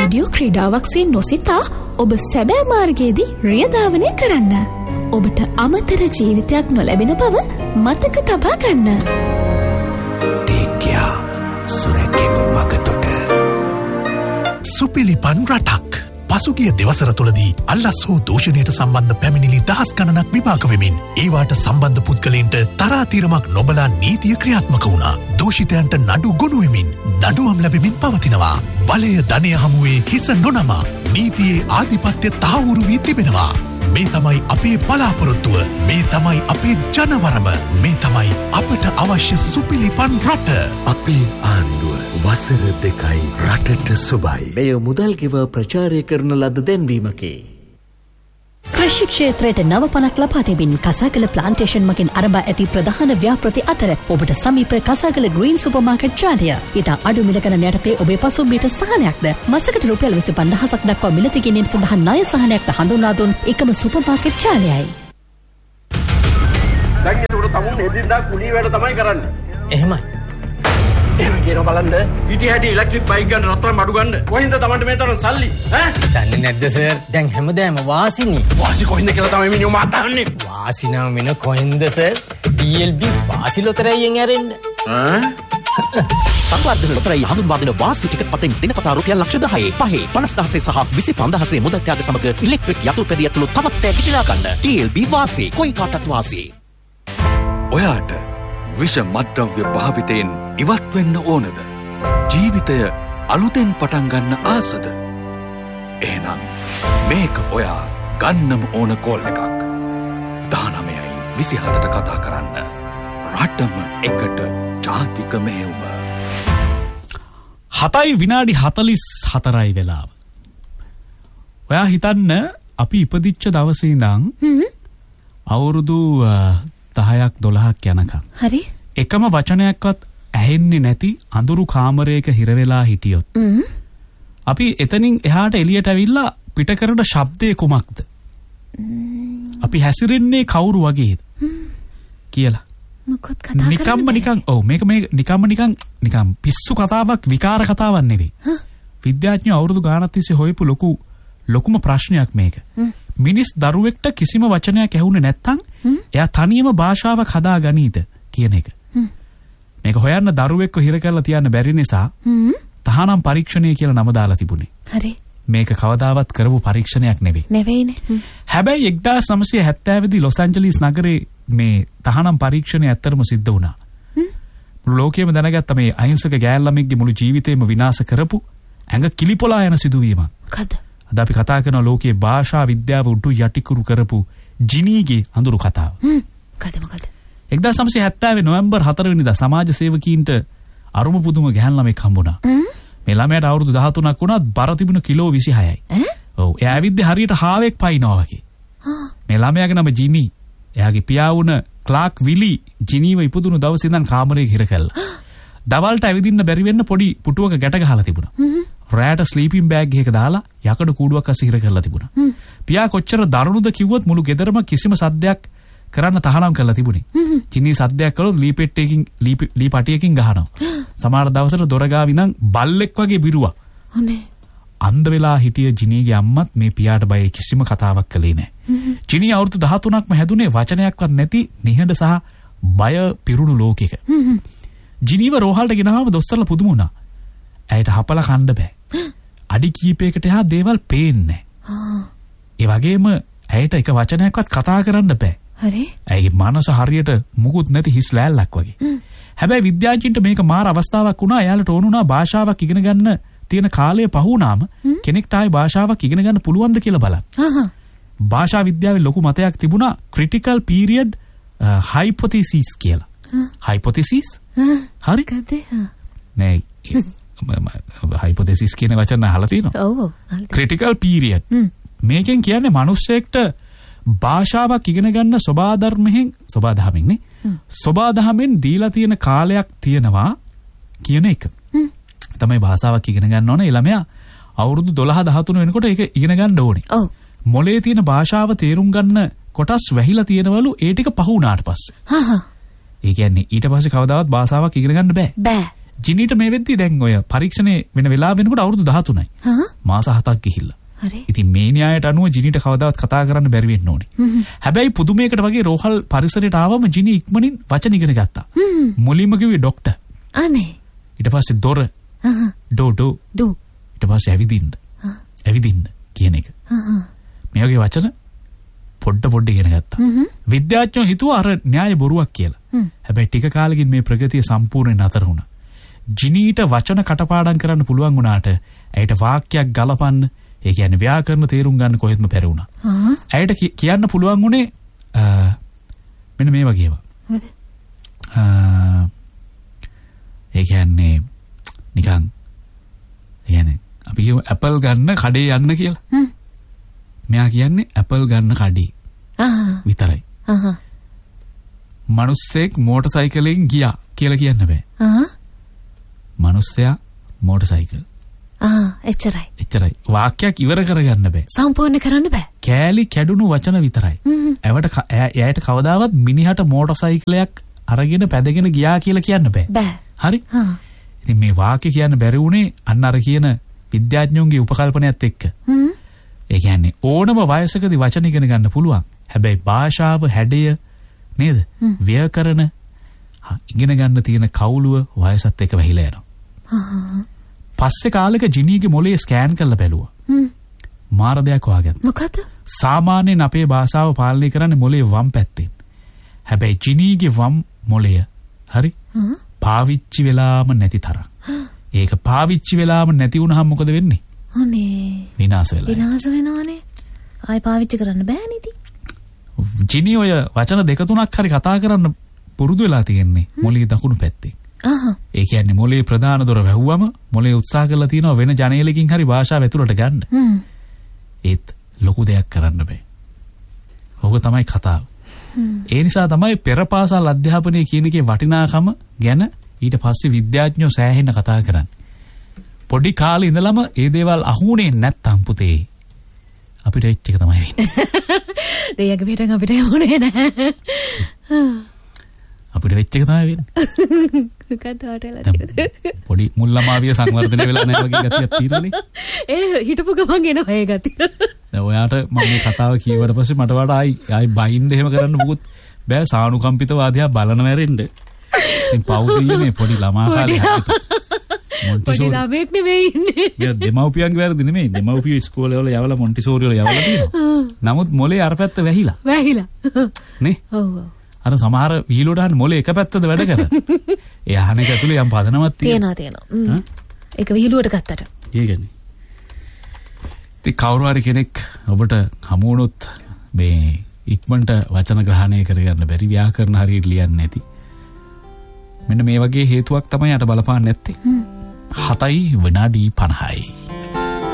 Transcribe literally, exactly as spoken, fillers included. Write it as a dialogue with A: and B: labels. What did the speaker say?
A: Radio ක්‍රීඩාවක්සේ නොසිතා ඔබ සැබෑ මාර්ගයේදී රියධාවනය කරන්න. ඔබට අමතර ජීවිතයක් නොලැබෙන බව මතක තබා ගන්න.
B: ටේකියා සුරැකෙන මගතොට සුපිලිපන් රටක්. පසුගිය දෙවසර තුළදී අල්ලස් හෝ දූෂණයට සම්බන්ධ පැමිණිලි දහස් ගණනක් විභාග වෙමින් ඒවාට සම්බන්ධ පුද්ගලයන්ට තරාතිරමක් නොබලා නීතිය ක්‍රියාත්මක වුණා. දූෂිතයන්ට නඩු ගොනු වෙමින් දඬුවම් ලැබෙමින් පවතිනවා. බලය ධනය හමුවේ හිස නොනමා නීතියේ ආධිපත්‍ය තහවුරු වී තිබෙනවා. මේ තමයි අපේ බලාපොරොත්තුව. මේ තමයි අපේ ජනවරම. මේ තමයි අපට අවශ්‍ය සුපිලිපන් රට.
C: අපේ ආණ්ඩුව වසර දෙකයි රටට සුබයි. මෙය මුදල් ගෙව ප්‍රචාරය කරන ලද දැන්වීමකි.
D: කෘෂි ක්ෂේත්‍රයට නව පණක් ලබා දෙමින් කසාගල ප්ලාන්ටේෂන් මගින් ආරම්භ ඇති ප්‍රධාන ව්‍යාපෘති අතර ඔබට සමීප කසාගල ග්‍රීන් සුපර් මාකට් ජාලය. ඉතා අඩු මිල ගණන යටතේ ඔබේ පසුම්බියට සහනයක්ද මාසකට රුපියල් විසි පන්දහසක් දක්වා මිලදී ගැනීම සඳහා ණය සහනයක්ද හඳුන්වා දුන් එකම සුපර් මාකට් ජාලයයි.
E: දැන් ඒකට තමුන් එදින්දා කුලී වැඩ තමයි කරන්නේ.
F: එහෙමයි.
E: එහෙම කියන බලන්න පිටි හැටි ඉලෙක්ට්‍රික් බයික් ගන්න රත්තරන් අඩු ගන්න කොහෙන්ද තමන්ට මේ තරම් සල්ලි ඈ
F: දන්නේ නැද්ද සර් දැන් හැමදාම වාසිනේ
E: වාසි කොහෙන්ද කියලා තමයි මිනිහු මාතන්නේ
F: වාසි නම් වෙන කොහෙන්ද සර් ඩී එල් බී වාසි ලොතරැයියෙන් ඇරෙන්න
E: ඈ
G: සංවර්ධන ලොතරැයි හඳුන්වා දෙන වාසි ටිකට් පතෙන් දිනපතා රුපියල් ලක්ෂ දහය පහේ පනස් දහසේ සහ විසි පන්දහසේ මුදල් ත්‍යාග සමග ඉලෙක්ට්‍රික් යතුරුපැදිය ඇතුළු තවත් තෑ කිලා ගන්න ඩී එල් බී වාසි කොයි කාටත් වාසි.
C: ඔයාට විෂ මත්ද්‍රව්‍ය භාවිතයෙන් ඉවත් වෙන්න ඕනද? ජීවිතය අලුතෙන් පටන් ගන්න ආසද? එහෙනම් මේක ඔයා ගන්නම ඕන කෝල් එකක්. දහනවයයි විසිහතට කතා කරන්න. රටම එකට ජාතික මෙහෙයුම.
H: හතයි විනාඩි හතලිස් හතරයි වෙලාව. ඔයා හිතන්න අපි ඉපදිච්ච දවසේ ඉඳන් අවුරුදු දහයක් දොළහක් යනකම්.
D: හරි.
H: එකම වචනයක්වත් ඇහෙන්නේ නැති අඳුරු කාමරයක හිර වෙලා හිටියොත් අපි එතනින් එහාට එළියට ඇවිල්ලා පිට කරන ශබ්දේ කුමක්ද? අපි හැසිරෙන්නේ කවුරු වගේද කියලා.
D: මොකොත් කතා කරන්නේ.
H: නිකම්ම නිකන් ඔව් මේක මේ නිකම්ම නිකන් නිකම් පිස්සු කතාවක් විකාර කතාවක් නෙවෙයි. විද්‍යාඥයෝ අවුරුදු ගානක් තිස්සේ හොයපු ලොකු ලොකුම ප්‍රශ්නයක් මේක. මිනිස් දරුවෙක්ට කිසිම වචනයක් ඇහුනේ නැත්තම් එයා තනියම භාෂාවක් හදා ගනීද කියන එක. මේක හොයන්න දරුවෙක්ව හිර කරලා තියන්න බැරි නිසා තහනම් පරීක්ෂණය කියලා නම දාලා තිබුණේ.
D: හරි.
H: මේක කවදාවත් කරපු පරීක්ෂණයක් නෙවෙයි.
D: නෙවෙයිනේ.
H: හැබැයි එක්දාස් නවසිය හැත්තෑව දී ලොස් ඇන්ජලිස් නගරේ මේ තහනම් පරීක්ෂණය ඇත්තටම සිද්ධ වුණා. මුළු ලෝකෙම දැනගත්ත මේ අහිංසක ගෑල් ළමෙක්ගේ මුළු ජීවිතේම විනාශ කරපු ඇඟ කිලිපොලා යන සිදුවීමක්.
D: මොකද?
H: අද අපි කතා කරන ලෝකයේ භාෂා විද්‍යාව උඩු යටිකුරු කරපු ජිනීගේ අඳුරු කතාව.
D: මොකද මොකද?
H: එක්දාස් නවසිය හැත්තෑව නොවැම්බර් හතර වෙනිදා සමාජ සේවකීන්ට අරුම පුදුම ගැහැන් ළමෙක් හම්බුණා. මේ ළමයාට අවුරුදු දහතුනක් වුණත් බර තිබුණ කිලෝ විසිහයයි. ඔව් එයා ඇවිද්දේ හරියට හාවෙක් පයින්නවා වගේ. මේ ළමයාගේ නම ජිනි. එයාගේ පියා වුණ ක්ලාක් විලි ජිනීව ඉපදුණු දවසේ ඉඳන් කාමරේ හිර කළා. දවල්ට ඇවිදින්න බැරි වෙන්න පොඩි පුටුවක ගැට ගහලා තිබුණා. රෑට ස්ලීපින් බෑග් එකක දාලා යකඩ කූඩුවක් අස්සේ හිර කරලා තිබුණා. පියා කොච්චර දරුණුද කිව්වොත් මුළු ගෙදරම කිසිම සද්දයක් කරන්න තහනම් කරලා තිබුණේ. ජිනි සද්දයක් කළොත් ලී පෙට්ටියකින් ලී පටියකින් ගහනවා. සමහර දවසට දොර ගාව ඉඳන් බල්ලෙක් වගේ බිරුවා.
D: අනේ.
H: අන්ධ වෙලා හිටිය ජිනීගේ අම්මත් මේ පියාට බය කිසිම කතාවක් කළේ නැහැ. ජිනී අවුරුදු දහතුනක්ම හැදුනේ වචනයක්වත් නැති නිහඬ සහ බය පිරුණු ලෝකෙක. ජිනීව රෝහලට ගෙනාවම දොස්තරලා පුදුම වුණා. ඇයට හපලා කන්න බෑ. අඩි කීපයකට එහා දේවල් පේන්නේ නැහැ. ඒ වගේම ඇයට එක වචනයක්වත් කතා කරන්න බෑ.
D: හරි.
H: ඇයි මනස හරියට මුකුත් නැති හිස් ලෑල්ලක් වගේ. හැබැයි විද්‍යාඥයින්ට මේක මාර අවස්ථාවක් වුණා. එයාලට ඕන වුණා භාෂාවක් ඉගෙන ගන්න තියෙන කාලය පහ වුණාම කෙනෙක්ට ආයේ භාෂාවක් ඉගෙන ගන්න පුළුවන්ද කියලා බලන්න. භාෂා විද්‍යාවේ ලොකු මතයක් තිබුණා ක්‍රිටිකල් පීරියඩ් හයිපොතීසිස් කියලා. හයිපොතීසිස්? හරි. නෑ හයිපොතීසිස් කියන වචන අහලා තියෙනවා.
D: ඔව්.
H: Critical period. මේකෙන් කියන්නේ මිනිස්සෙක්ට භාෂාවක් ඉගෙන ගන්න සබාධර්මයෙන් සබාධමෙන් නේ සබාධමෙන් දීලා තියෙන කාලයක් තියෙනවා කියන එක. තමයි භාෂාවක් ඉගෙන ගන්න ඕනේ. ළමයා අවුරුදු දොළහ දහතුන වෙනකොට ඒක ඉගෙන ගන්න ඕනේ.
D: ඔව්.
H: මොලේ තියෙන භාෂාව තේරුම් ගන්න කොටස් වැහිලා තියෙනවලු ඒ ටික පහ වුණාට පස්සේ.
D: හහ.
H: ඒ කියන්නේ ඊට පස්සේ කවදාවත් භාෂාවක් ඉගෙන ගන්න බෑ.
D: බෑ.
H: ජිනීට මේ වෙද්දී දැන් ඔය පරීක්ෂණේ වෙන වෙලාව වෙනකොට අවුරුදු දහතුනයි. මාස හතක් ගිහිල්ලා.
A: හරි.
H: ඉතින් මේ න්‍යායට අනුව ජිනීට කවදාවත් කතා කරන්න බැරි වෙන්න ඕනේ. හැබැයි පුදුමයකට වගේ රෝහල් පරිසරයට ආවම ජිනී ඉක්මනින් වචන ඉගෙන ගත්තා. මුලින්ම කිව්වේ ડોක්ටර්.
A: අනේ.
H: ඊට පස්සේ දොර. ඩෝ ඩෝ.
A: ඩෝ.
H: ඊට පස්සේ ඇවිදින්න. ඇවිදින්න කියන එක. මේ වගේ වචන පොඩ පොඩ ඉගෙන ගත්තා. විද්‍යාඥයෝ හිතුවා අර න්‍යාය බොරුවක් කියලා. හැබැයි ටික කාලෙකින් මේ ප්‍රගතිය සම්පූර්ණයෙන් නතර වුණා. ජිනීට වචන කටපාඩම් කරන්න පුළුවන් වුණාට ඇයට වාක්‍යයක් ගලපන්න, ඒ කියන්නේ ව්‍යාකරණ තේරුම් ගන්න කොහෙත්ම බැරි වුණා. ඇයට කියන්න පුළුවන් වුණේ මෙන්න මේ වගේ ඒවා.
A: මොකද?
H: ඒ කියන්නේ නිකන් ඒ කියන්නේ අපි කියමු ඇපල් ගන්න කඩේ යන්න කියලා. මෙයා කියන්නේ ඇපල් ගන්න කඩේ. විතරයි. මිනිස්සෙක් මෝටර් සයිකලෙන් ගියා කියලා කියන්න බෑ. මිනිස්සයා මෝටර් සයිකල්.
A: ආ එච්චරයි.
H: එච්චරයි. වාක්‍යයක් ඉවර කරගන්න බෑ.
A: සම්පූර්ණ කරන්න බෑ.
H: කෑලි කැඩුණු වචන විතරයි. එවට එයාට කවදාවත් මිනිහට මෝටර් සයිකලයක් අරගෙන පැදගෙන ගියා කියලා කියන්න බෑ.
A: බෑ.
H: හරි? ඉතින් මේ වාක්‍ය කියන්න බැරි වුණේ අන්න අර කියන විද්‍යාඥයන්ගේ උපකල්පනයත් එක්ක. ඒ කියන්නේ ඕනම වයසකදී වචන ඉගෙන ගන්න පුළුවන්. හැබැයි භාෂාව හැඩය නේද? ව්‍යාකරණ ඉගෙන ගන්න තියෙන කවුළුව වයසත් එක්ක වැහිලා යනවා. පස්සේ කාලෙක ජිනීගේ මොළේ ස්කෑන් කරලා බැලුවා. මාර දෙයක් හොයාගත්තා.
A: මොකද?
H: සාමාන්‍යයෙන් අපේ භාෂාව පාලනය කරන්නේ මොළේ වම් පැත්තෙන්. හැබැයි ජිනීගේ වම් මොළය හරි? පාවිච්චි වෙලාම නැති තරම්. ඒක පාවිච්චි වෙලාම නැති වුණාම මොකද වෙන්නේ?
A: අනේ.
H: විනාශ වෙලා.
A: විනාශ වෙනවනේ. ආයි පාවිච්චි කරන්න බෑ නේද?
H: ජිනී ඔය වචන දෙක තුනක් හරි කතා කරන්න පුරුදු වෙලා තියෙන්නේ මොළේ දකුණු පැත්තේ.
A: ආහ්.
H: ඒ කියන්නේ මොළේ ප්‍රධාන දොර වැහුවම මොළේ උත්සාහ කරලා තියෙනවා වෙන ජනේලකින් හරි භාෂාව ඇතුළට ගන්න.
A: හ්ම්.
H: ඒත් ලොකු දෙයක් කරන්න බෑ. ඕක තමයි කතාව. ඒ නිසා තමයි පෙරපාසල් අධ්‍යාපනය කියන එකේ වටිනාකම ගැන ඊට පස්සේ විද්‍යාඥයෝ සෑහෙන්න කතා කරන්නේ. පොඩි කාලේ ඉඳලම ඒ දේවල් අහුුනේ නැත්තම් පුතේ අපිට එච්ච එක තමයි වෙන්නේ.
A: දෙයක පිටන් අපිට ඕනේ නැහැ.
H: අපිට වෙච්ච එක තමයි වෙන්නේ.
A: කතාවටලා
H: පොඩි මුල්ලමාවිය සංවර්ධනය වෙලා නැහැ වගේ ගතියක් තියෙනනේ.
A: ඒ හිටපු ගමන් එනවා ඒ ගතිය.
H: දැන් ඔයාට මම මේ කතාව කියවට පස්සේ මට වඩා ආයි ආයි බයින්ද එහෙම කරන්න මොකුත් බෑ සානුකම්පිත වාදයක් බලන මැරෙන්න. ඉතින් පෞද්ගලික මේ පොඩි ළමා කාලේ
A: පොඩි ළමෙක් නෙමෙයි ඉන්නේ.
H: මේ දෙමව්පියන්ගේ වැරදි නෙමෙයි. දෙමව්පියෝ ඉස්කෝලේ වල යවලා මොන්ටිසෝරි වල යවලා තියෙනවා. නමුත් මොලේ අර පැත්ත වැහිලා.
A: වැහිලා.
H: නේ?
A: ඔව් ඔව්.
H: අර සමහර වීලුවට අහන්න මොලේ එක පැත්තද වැඩ කරන්නේ. ඒ අහන එක ඇතුලේ යම් පදනමක්
A: තියෙනවා. තියෙනවා තියෙනවා. ඒක විහිළුවට ගත්තට.
H: ඒකනේ. ඉතින් කවුරු හරි කෙනෙක් ඔබට හමු වුණොත් මේ ඉක්මනට වචන ග්‍රහණය කරගන්න බැරි ව්‍යාකරණ හරියට ලියන්නේ නැති. මෙන්න මේ වගේ හේතුවක් තමයි යට බලපාන්නේ නැත්තේ. හතයි විනාඩි පනහයි.